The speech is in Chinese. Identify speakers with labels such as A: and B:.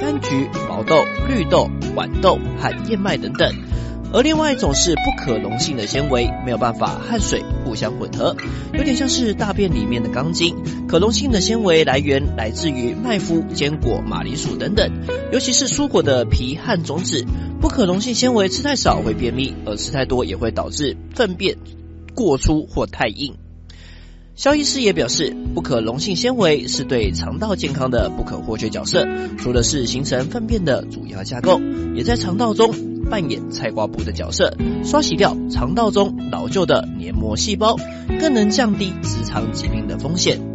A: 柑橘、毛豆、绿豆、豌豆和燕麦等等。而另外一种是不可溶性的纤维，没有办法和水互相混合，有点像是大便里面的钢筋。可溶性的纤维来源来自于麦麸、坚果、马铃薯等等，尤其是蔬果的皮和种子。不可溶性纤维吃太少会便秘，而吃太多也会导致粪便过粗或太硬。肖医师也表示，不可溶性纤维是对肠道健康的不可或缺角色，除了是形成粪便的主要架构，也在肠道中扮演菜瓜布的角色，刷洗掉肠道中老旧的黏膜细胞，更能降低直肠疾病的风险。